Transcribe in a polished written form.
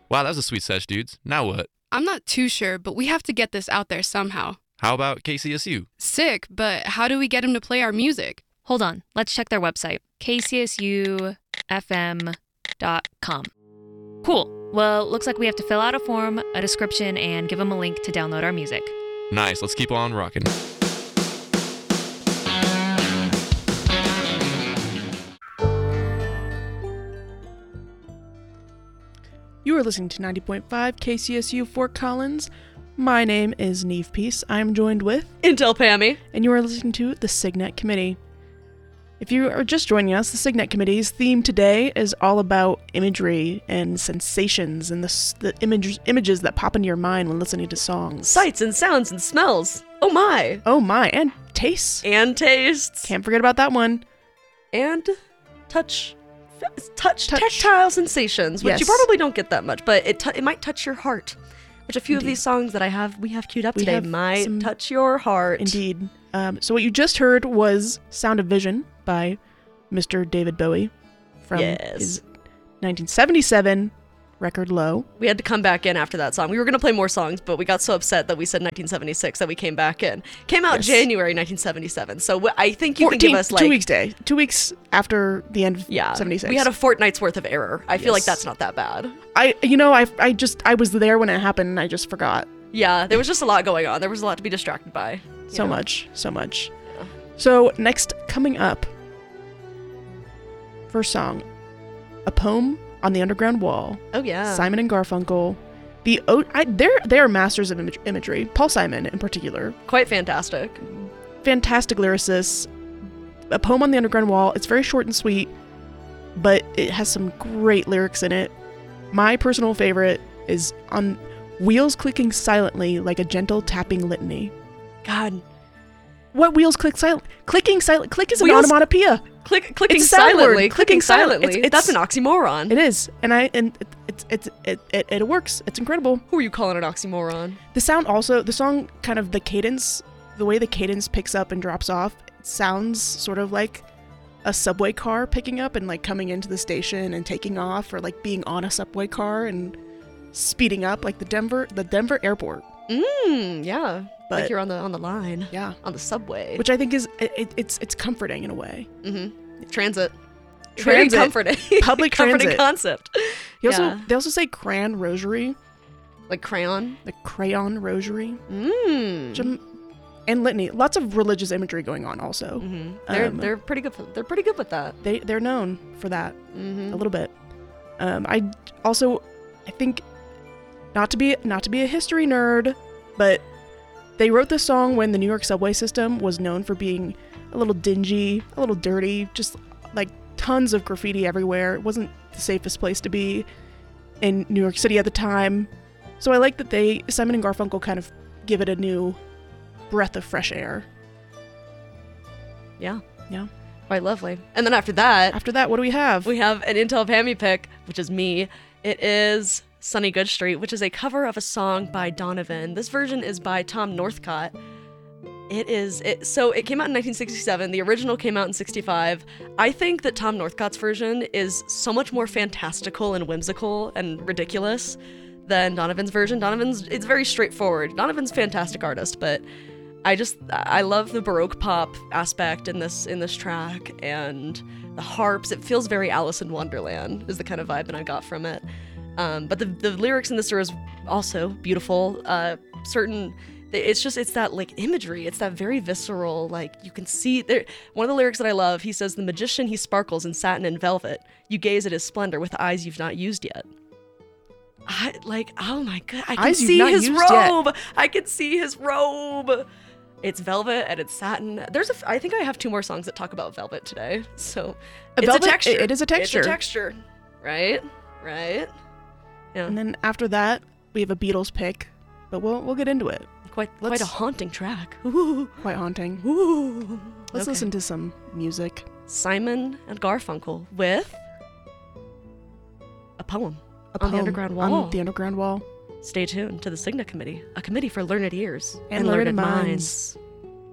Wow, that was a sweet sesh, dudes. Now what? I'm not too sure, but we have to get this out there somehow. How about KCSU? Sick, but how do we get him to play our music? Hold on, let's check their website, kcsufm.com. Cool. Well, looks like we have to fill out a form, a description, and give them a link to download our music. Nice, let's keep on rocking. You are listening to 90.5 KCSU Fort Collins. My name is Neve Peace. I'm joined with Intel Pammy. And you are listening to the Signet Committee. If you are just joining us, the Signet Committee's theme today is all about imagery and sensations and the images that pop into your mind when listening to songs. Sights and sounds and smells. Oh my. Oh my, and tastes. And tastes. Can't forget about that one. And touch. Tactile sensations, which Yes. you probably don't get that much, but it might touch your heart. Which a few of these songs that we have queued up today might touch your heart. Indeed. So what you just heard was Sound of Vision by Mr. David Bowie from his 1977 record Low. We had to come back in after that song. We were going to play more songs, but we got so upset that we said 1976 that we came back in. Came out January 1977, so I think you can give us like 2 weeks after the end of 76. We had a fortnight's worth of error. I feel like that's not that bad. I was there when it happened and I just forgot. Yeah, there was just a lot going on. There was a lot to be distracted by. So much. Yeah. So next, coming up, first song, A Poem on the Underground Wall. Oh yeah. Simon and Garfunkel. They are masters of imagery. Paul Simon in particular. Quite fantastic. Fantastic lyricists. A Poem on the Underground Wall. It's very short and sweet, but it has some great lyrics in it. My personal favorite is on wheels clicking silently like a gentle tapping litany. God. What wheels click silent? Clicking silent. Click is an onomatopoeia. Clicking It's sound silently. word. Clicking silently. It's- That's an oxymoron. It is, and it works. It's incredible. Who are you calling an oxymoron? The sound also, the song kind of the cadence, the way the cadence picks up and drops off, it sounds sort of like a subway car picking up and like coming into the station and taking off, or like being on a subway car and speeding up, like the Denver airport. Yeah. But like you're on the line. Yeah. On the subway. Which I think is it's comforting in a way. Transit. Transit. Very comforting. Public comforting transit. concept. They also say crayon rosary. Like crayon? Like crayon rosary. Mm. And litany. Lots of religious imagery going on also. They're pretty good. They're pretty good with that. They're known for that a little bit. I think not to be a history nerd, but they wrote this song when the New York subway system was known for being a little dingy, a little dirty, just like tons of graffiti everywhere. It wasn't the safest place to be in New York City at the time. So I like that Simon and Garfunkel kind of give it a new breath of fresh air. Yeah. Yeah. Quite lovely. And then after that, what do we have? We have an Intel Pammy pick, which is me. It is Sunny Good Street, which is a cover of a song by Donovan. This version is by Tom Northcott. So it came out in 1967. The original came out in 65. I think that Tom Northcott's version is so much more fantastical and whimsical and ridiculous than Donovan's version. It's very straightforward. Donovan's a fantastic artist, but I love the Baroque pop aspect in this track, and the harps. It feels very Alice in Wonderland is the kind of vibe that I got from it. But the lyrics in this are also beautiful. It's that like imagery. It's that very visceral, like you can see there. One of the lyrics that I love, he says, "The magician, he sparkles in satin and velvet. You gaze at his splendor with eyes you've not used yet." Oh my God, I can see his robe. I can see his robe. It's velvet and it's satin. I think I have 2 more songs that talk about velvet today. So it's a texture. It is a texture. It's a texture, right? Yeah. And then after that, we have a Beatles pick, but we'll get into it. Quite a haunting track. Ooh. Quite haunting. Ooh. Let's listen to some music. Simon and Garfunkel with A Poem on the Underground Wall. On the Underground Wall. Stay tuned to the Signet Committee, a committee for learned ears and learned minds.